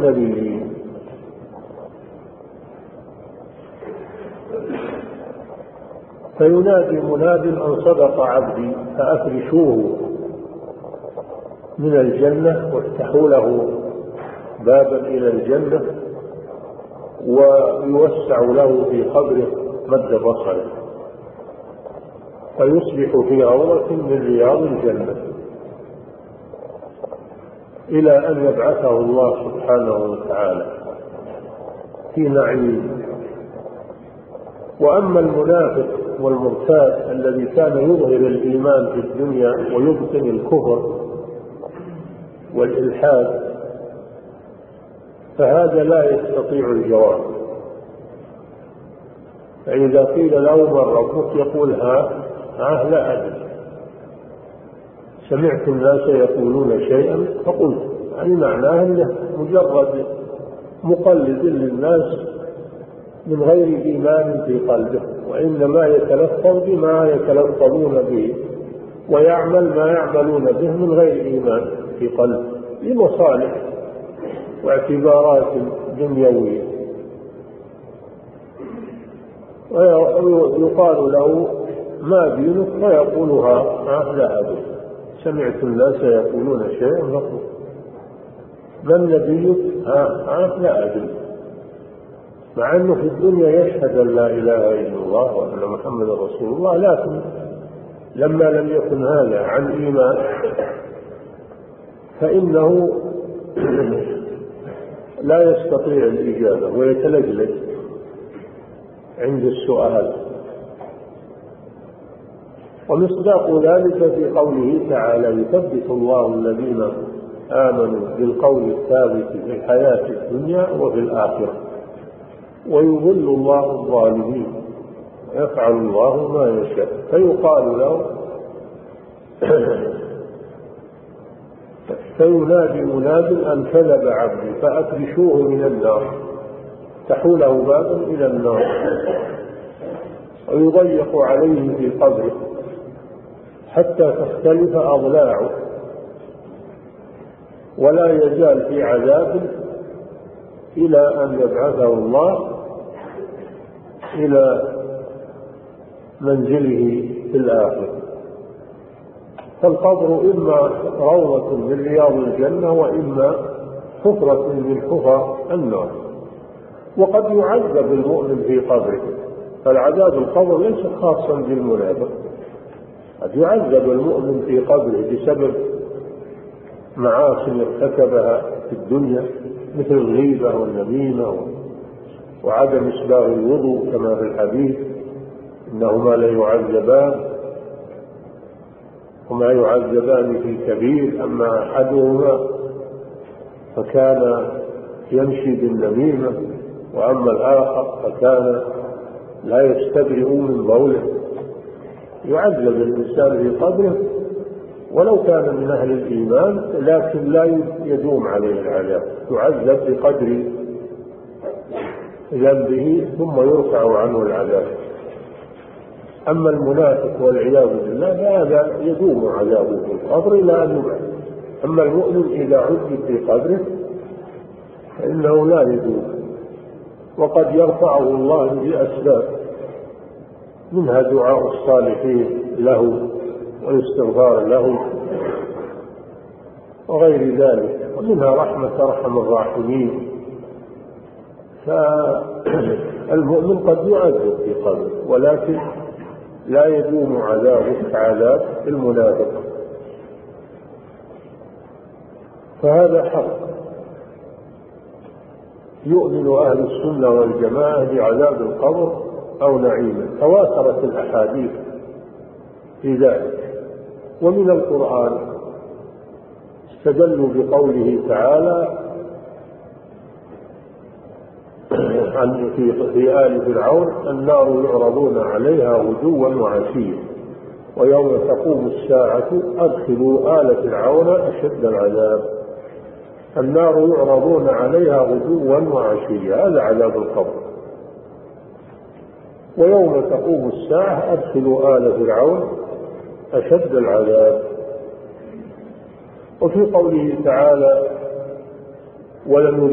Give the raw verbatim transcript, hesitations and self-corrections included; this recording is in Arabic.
النبيين. فينادي مناد أن صدق عبدي فأفرشوه من الجنة وافتحوا له بابا إلى الجنة ويوسع له في قبره مد بصره فيصبح في روضة من رياض الجنة إلى أن يبعثه الله سبحانه وتعالى في نعيم. وأما المنافق والمرتاد الذي كان يظهر الإيمان في الدنيا ويبطن الكفر والإلحاد فهذا لا يستطيع الجواب. فإذا قيل له من ربك يقول ها ها لا أدري، سمعت الناس يقولون شيئا فقلت، يعني معناه أنه مجرد مقلد للناس من غير إيمان في قلبه، وإنما يتلفظ بما يتلفظون به ويعمل ما يعملون به من غير إيمان في قلبه لمصالح واعتبارات دنيوية. ويقال له ما دينك فيقول ها لا أدري، سمعت الناس يقولون شيئا فقلت. من نبيك ها ها لا أدري، مع أنه في الدنيا يشهد أن لا إله إلا الله وأن محمد رسول الله، لكن لما لم يكن هذا عن إيمان فإنه لا يستطيع الإجابة ويتلجلج عند السؤال. ومصداق ذلك في قوله تعالى يثبت الله الذين آمنوا بالقول الثابت في الحياة الدنيا وفي الآخرة ويضل الله الظالمين ويفعل الله ما يشاء. فيقال له فينادي مناد أن كذب عبدي فأفرشوه من النار، تحوله بابا إلى النار ويضيق عليه في قبره حتى تختلف أضلاعه ولا يزال في عذاب إلى أن يبعثه الله إلى منزله في الآخرة. فالقبر إما روضة من رياض الجنة وإما حفرة من حفر النار. وقد يعذب المؤمن في قبره، فالعذاب القبر ليس خاصا بالمنافق، قد يعذب المؤمن في قبره بسبب معاصي ارتكبها في الدنيا مثل الغيبة والنميمة وعدم إسباغ الوضوء كما في الحديث إنهما لا يعذبان وما يعذبان في كبير، أما أحدهما فكان يمشي بالنميمة وأما الآخر فكان لا يستبرئ من بوله. يعذب الإنسان في قبره ولو كان من أهل الإيمان لكن لا يدوم عليه العذاب، يعذب بقدر ذنبه ثم يرفع عنه العذاب. أما المنافق والعياذ بالله فهذا يدوم عذابه في القبر إلى أن يبعث. أما المؤمن إذا عذب في قبره فإنه لا يدوم، وقد يرفعه الله بأسباب منها دعاء الصالحين له والاستغفار له وغير ذلك، ومنها رحمة أرحم الراحمين. فالمؤمن قد يعذب في قبره ولكن لا يدوم عذابه كعذاب المنافق، فهذا حق. يؤمن أهل السنة والجماعة بعذاب القبر أو نعيمه، تواترت الأحاديث في ذلك. ومن القرآن استدلوا بقوله تعالى عن في, في آل فرعون النار يعرضون عليها غدوا وعشيا ويوم تقوم الساعة أدخلوا آل فرعون أشد العذاب. النار يعرضون عليها غدوا وعشيا، هذا عذاب القبر. ويوم تقوم الساعة أدخلوا آل فرعون أشد العذاب. وفي قوله تعالى ولم